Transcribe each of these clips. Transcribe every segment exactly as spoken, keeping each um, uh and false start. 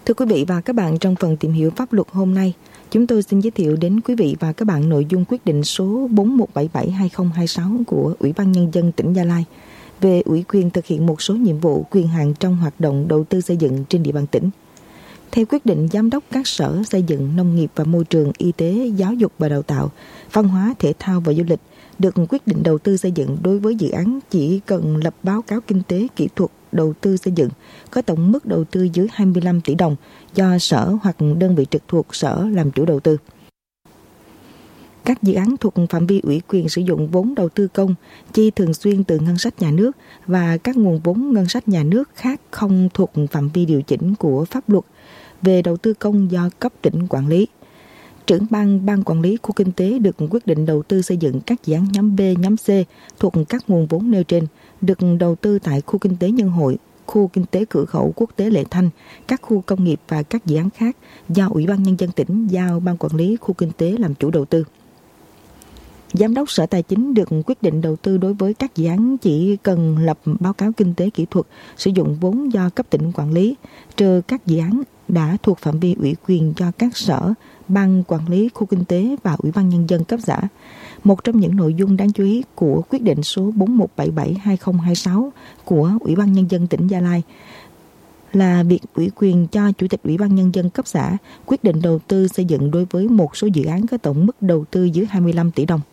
Thưa quý vị và các bạn, trong phần tìm hiểu pháp luật hôm nay, chúng tôi xin giới thiệu đến quý vị và các bạn nội dung quyết định số bốn một bảy bảy hai không hai sáu của Ủy ban Nhân dân tỉnh Gia Lai về ủy quyền thực hiện một số nhiệm vụ quyền hạn trong hoạt động đầu tư xây dựng trên địa bàn tỉnh. Theo quyết định, Giám đốc các sở xây dựng, nông nghiệp và môi trường, y tế, giáo dục và đào tạo, văn hóa, thể thao và du lịch được quyết định đầu tư xây dựng đối với dự án chỉ cần lập báo cáo kinh tế kỹ thuật đầu tư xây dựng có tổng mức đầu tư dưới hai mươi lăm tỷ đồng do sở hoặc đơn vị trực thuộc sở làm chủ đầu tư. Các dự án thuộc phạm vi ủy quyền sử dụng vốn đầu tư công, chi thường xuyên từ ngân sách nhà nước và các nguồn vốn ngân sách nhà nước khác không thuộc phạm vi điều chỉnh của pháp luật về đầu tư công do cấp tỉnh quản lý. Trưởng ban ban quản lý khu kinh tế được quyết định đầu tư xây dựng các dự án nhóm B, nhóm C thuộc các nguồn vốn nêu trên được đầu tư tại khu kinh tế Nhân Hội, khu kinh tế cửa khẩu quốc tế Lệ Thanh, các khu công nghiệp và các dự án khác do Ủy ban Nhân dân tỉnh giao ban quản lý khu kinh tế làm chủ đầu tư. Giám đốc Sở Tài chính được quyết định đầu tư đối với các dự án chỉ cần lập báo cáo kinh tế kỹ thuật sử dụng vốn do cấp tỉnh quản lý, trừ các dự án đã thuộc phạm vi ủy quyền do các sở, ban quản lý khu kinh tế và Ủy ban Nhân dân cấp xã. Một trong những nội dung đáng chú ý của quyết định số bốn một bảy bảy hai không hai sáu của Ủy ban Nhân dân tỉnh Gia Lai là việc ủy quyền cho Chủ tịch Ủy ban Nhân dân cấp xã quyết định đầu tư xây dựng đối với một số dự án có tổng mức đầu tư dưới hai mươi lăm tỷ đồng.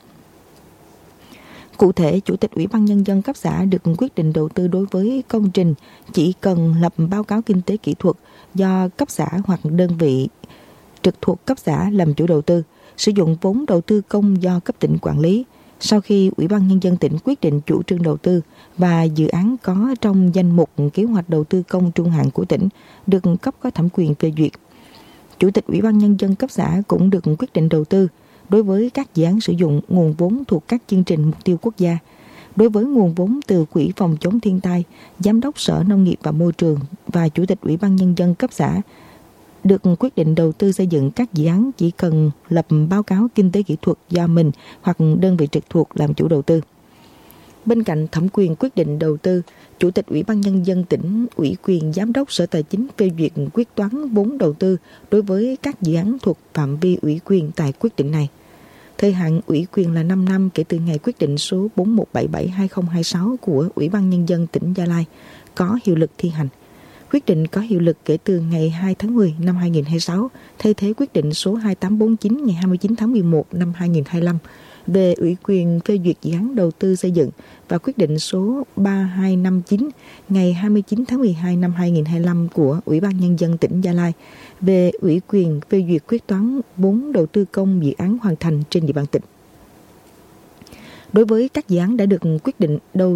Cụ thể, Chủ tịch Ủy ban Nhân dân cấp xã được quyết định đầu tư đối với công trình chỉ cần lập báo cáo kinh tế kỹ thuật do cấp xã hoặc đơn vị trực thuộc cấp xã làm chủ đầu tư, sử dụng vốn đầu tư công do cấp tỉnh quản lý. Sau khi Ủy ban Nhân dân tỉnh quyết định chủ trương đầu tư và dự án có trong danh mục kế hoạch đầu tư công trung hạn của tỉnh được cấp có thẩm quyền phê duyệt. Chủ tịch Ủy ban Nhân dân cấp xã cũng được quyết định đầu tư đối với các dự án sử dụng nguồn vốn thuộc các chương trình mục tiêu quốc gia. Đối với nguồn vốn từ Quỹ phòng chống thiên tai, Giám đốc Sở Nông nghiệp và Môi trường và Chủ tịch Ủy ban Nhân dân cấp xã được quyết định đầu tư xây dựng các dự án chỉ cần lập báo cáo kinh tế kỹ thuật do mình hoặc đơn vị trực thuộc làm chủ đầu tư. Bên cạnh thẩm quyền quyết định đầu tư, Chủ tịch Ủy ban Nhân dân tỉnh ủy quyền Giám đốc Sở Tài chính phê duyệt quyết toán vốn đầu tư đối với các dự án thuộc phạm vi ủy quyền tại quyết định này. Thời hạn ủy quyền là năm năm kể từ ngày quyết định số bốn một bảy bảy hai không hai sáu của Ủy ban Nhân dân tỉnh Gia Lai có hiệu lực thi hành. Quyết định có hiệu lực kể từ ngày hai tháng mười năm hai nghìn không trăm hai mươi sáu, thay thế quyết định số hai tám bốn chín ngày hai mươi chín tháng mười một năm hai nghìn không trăm hai mươi lăm về ủy quyền phê duyệt dự án đầu tư xây dựng và quyết định số ba hai năm chín ngày hai mươi chín tháng mười hai năm hai nghìn không trăm hai mươi lăm của Ủy ban Nhân dân tỉnh Gia Lai về ủy quyền phê duyệt quyết toán vốn đầu tư công dự án hoàn thành trên địa bàn tỉnh. Đối với các dự án đã được quyết định đầu